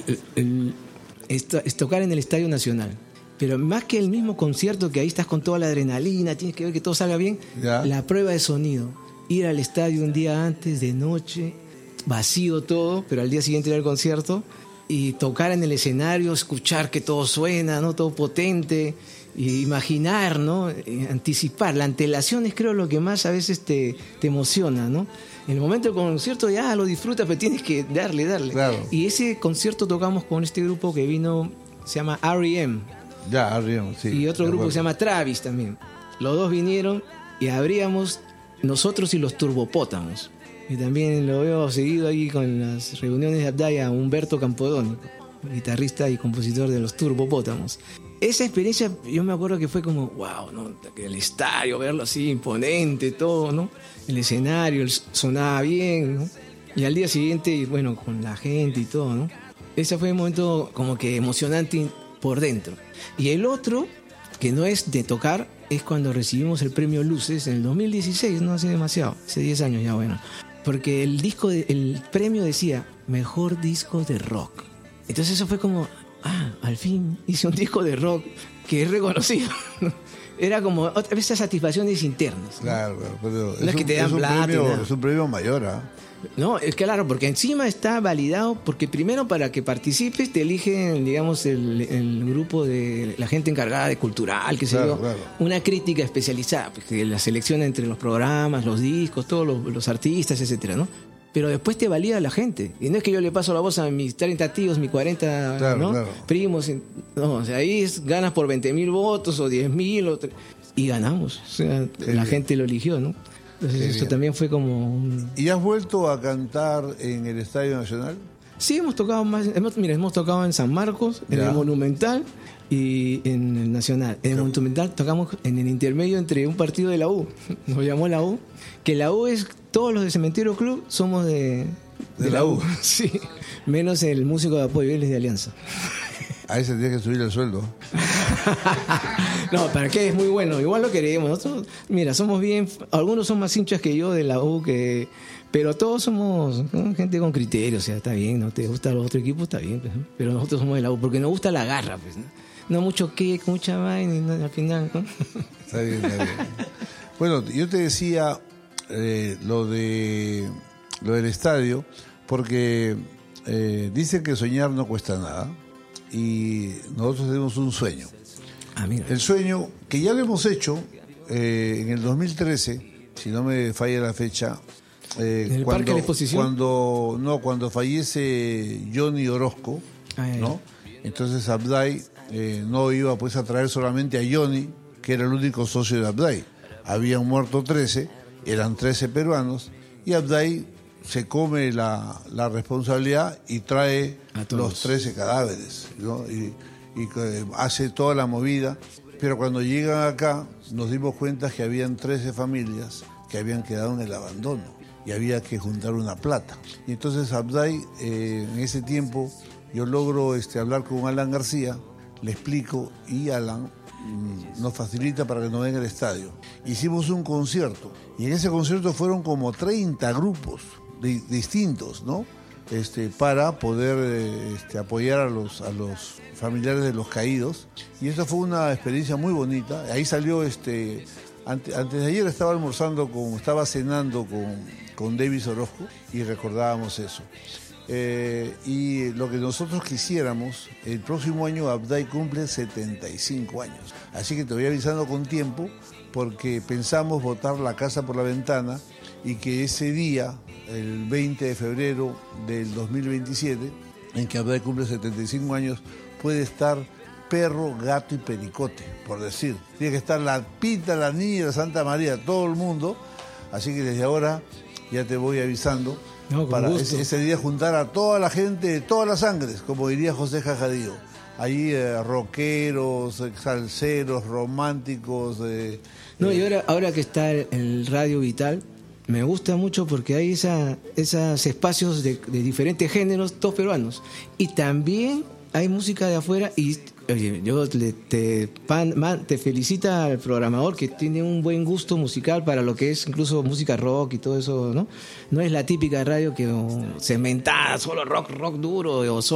es tocar en el Estadio Nacional. Pero más que el mismo concierto, que ahí estás con toda la adrenalina, tienes que ver que todo salga bien, la prueba de sonido. Ir al estadio un día antes, de noche, vacío todo, pero al día siguiente ir al concierto y tocar en el escenario, escuchar que todo suena, ¿no? Todo potente, y imaginar, ¿no? Anticipar. La antelación es, creo, lo que más a veces te emociona, ¿no? En el momento del concierto ya lo disfrutas, pero tienes que darle. Claro. Y ese concierto tocamos con este grupo que vino, se llama R.E.M. Ya, R.E.M., sí. Y otro grupo que se llama Travis también. Los dos vinieron y abríamos nosotros y los Turbopótamos. Y también lo veo seguido ahí con las reuniones de Abday a Humberto Campodónico, guitarrista y compositor de los Turbopótamos. Esa experiencia, yo me acuerdo que fue como, wow, ¿no? El estadio, verlo así, imponente, todo, ¿no? El escenario, sonaba bien, ¿no? Y al día siguiente, bueno, con la gente y todo, ¿no? Ese fue un momento como que emocionante por dentro. Y el otro, que no es de tocar, es cuando recibimos el premio Luces en el 2016, no hace demasiado, hace 10 años ya, bueno. Porque el premio decía mejor disco de rock. Entonces eso fue como, al fin hice un disco de rock que es reconocido. Era como otra vez esas satisfacciones internas, ¿no? Claro, pero no es que te dan plata. Es un premio mayor, ¿ah? No, es claro, porque encima está validado, porque primero para que participes te eligen, digamos, el grupo de la gente encargada de cultural, que se dio una crítica especializada, porque la selecciona entre los programas, los discos, todos los artistas, etcétera, ¿no? Pero después te valida la gente. Y no es que yo le paso la voz a mis 30 tíos, mis 40 primos. No, o sea, ahí ganas por 20.000 votos o 10.000 y ganamos. O sea, la gente lo eligió, ¿no? Entonces eso también fue como un... ¿Y has vuelto a cantar en el Estadio Nacional? Sí, hemos tocado hemos tocado en San Marcos, en el Monumental y en el Nacional. En el Monumental tocamos en el intermedio entre un partido de la U, nos llamó la U, que la U es, todos los de Cementerio Club somos de la U. Sí, menos el músico de apoyo, él es de Alianza. A ese tienes que subir el sueldo. No, ¿para qué? Es muy bueno. Igual lo queremos. Nosotros, mira, somos bien... Algunos son más hinchas que yo de la U, pero todos somos, ¿no? Gente con criterio. O sea, está bien, ¿no? Te gustan los otros equipos, está bien. Pues, ¿no? Pero nosotros somos de la U, porque nos gusta la garra, pues, ¿no? No mucho mucha vaina, ¿no? Al final, ¿no? Está bien. Bueno, yo te decía lo del estadio, porque dicen que soñar no cuesta nada. Y nosotros tenemos un sueño. Mira. El sueño que ya lo hemos hecho en el 2013, si no me falla la fecha, ¿en el Parque de la Exposición? Cuando fallece Johnny Orozco, ¿no? Entonces Abday no iba pues a traer solamente a Johnny, que era el único socio de Abday. Habían muerto 13, eran 13 peruanos, y Abday se come la responsabilidad y trae los 13 cadáveres, ¿no? Y hace toda la movida, pero cuando llegan acá nos dimos cuenta que habían 13 familias que habían quedado en el abandono y había que juntar una plata. Y entonces Abday, en ese tiempo, yo logro hablar con Alan García, le explico y Alan nos facilita para que nos venga al estadio. Hicimos un concierto y en ese concierto fueron como 30 grupos distintos, ¿no? Para poder apoyar a los familiares de los caídos, y esa fue una experiencia muy bonita. Ahí salió antes de ayer estaba cenando con Davis Orozco y recordábamos eso. Y lo que nosotros quisiéramos, el próximo año Abday cumple 75 años, así que te voy avisando con tiempo, porque pensamos botar la casa por la ventana y que ese día, el 20 de febrero del 2027, en que Abday cumple 75 años, puede estar perro, gato y pericote, por decir. Tiene que estar la Pita, la Niña, la Santa María, todo el mundo. Así que desde ahora ya te voy avisando para ese día juntar a toda la gente de todas las sangres, como diría José Jajadío. Allí rockeros, salseros, románticos. Y ahora que está el Radio Vital, me gusta mucho porque hay esos espacios de diferentes géneros, todos peruanos. Y también hay música de afuera y oye, yo te felicita al programador, que tiene un buen gusto musical para lo que es incluso música rock y todo eso, ¿no? No es la típica radio que cementada, solo rock duro o solo